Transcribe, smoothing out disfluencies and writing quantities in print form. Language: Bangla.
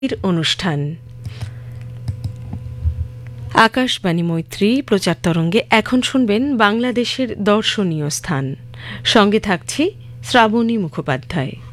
অনুষ্ঠান আকাশবাণী মৈত্রী প্রচার তরঙ্গে এখন শুনবেন বাংলাদেশের দর্শনীয় স্থান। সঙ্গে থাকছি শ্রাবণী মুখোপাধ্যায়।